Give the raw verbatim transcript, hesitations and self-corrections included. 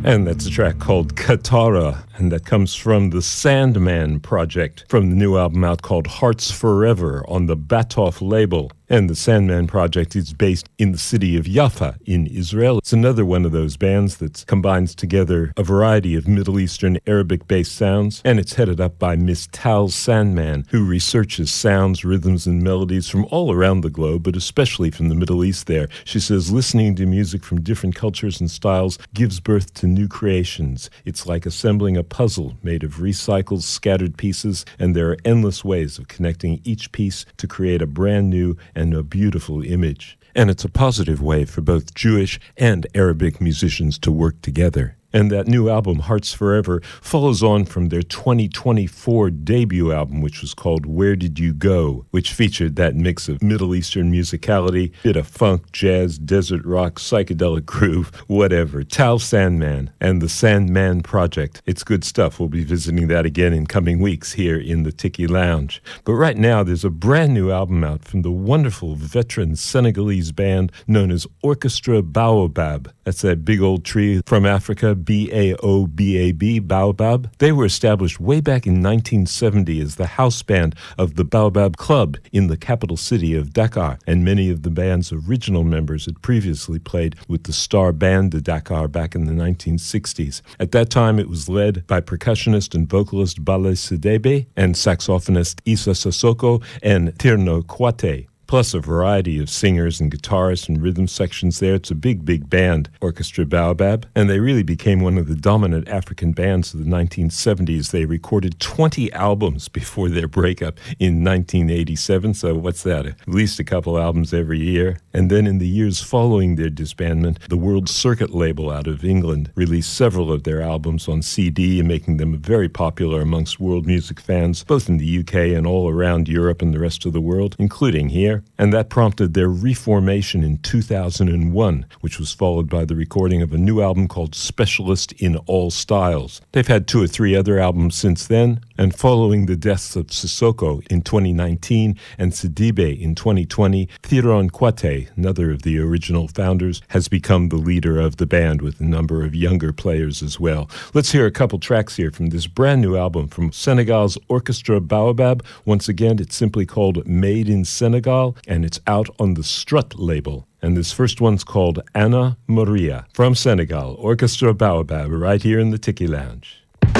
And that's a track called Katara, and that comes from the Sandman project, from the new album out called Hearts Forever on the Batoff label. And the Sandman project is based in the city of Jaffa in Israel. It's another one of those bands that combines together a variety of Middle Eastern Arabic-based sounds, and it's headed up by Miss Tal Sandman, who researches sounds, rhythms, and melodies from all around the globe, but especially from the Middle East there. She says listening to music from different cultures and styles gives birth to new creations. It's like assembling a puzzle made of recycled, scattered pieces, and there are endless ways of connecting each piece to create a brand new and a beautiful image. And it's a positive way for both Jewish and Arabic musicians to work together. And that new album, Hearts Forever, follows on from their twenty twenty-four debut album, which was called Where Did You Go?, which featured that mix of Middle Eastern musicality, bit of funk, jazz, desert rock, psychedelic groove, whatever. Tal Sandman and the Sandman Project. It's good stuff. We'll be visiting that again in coming weeks here in the Tiki Lounge. But right now, there's a brand new album out from the wonderful veteran Senegalese band known as Orchestra Baobab. That's that big old tree from Africa, B A O B A B, Baobab. They were established way back in nineteen seventy as the house band of the Baobab Club in the capital city of Dakar, and many of the band's original members had previously played with the Star Band de Dakar back in the nineteen sixties. At that time, it was led by percussionist and vocalist Bale Sidebe and saxophonist Issa Sissoko and Tirno Kwate, plus a variety of singers and guitarists and rhythm sections there. It's a big, big band, Orchestra Baobab, and they really became one of the dominant African bands of the nineteen seventies. They recorded twenty albums before their breakup in nineteen eighty-seven, so what's that? At least a couple albums every year. And then in the years following their disbandment, the World Circuit label out of England released several of their albums on C D, and making them very popular amongst world music fans, both in the U K and all around Europe and the rest of the world, including here. And that prompted their reformation in two thousand one, which was followed by the recording of a new album called Specialist in All Styles. They've had two or three other albums since then, and following the deaths of Sissoko in twenty nineteen and Sidibe in twenty twenty, Thiron Kwate, another of the original founders, has become the leader of the band with a number of younger players as well. Let's hear a couple tracks here from this brand new album from Senegal's Orchestra Baobab. Once again, it's simply called Made in Senegal, and it's out on the Strut label. And this first one's called Anna Maria from Senegal, Orchestra Baobab, right here in the Tiki Lounge.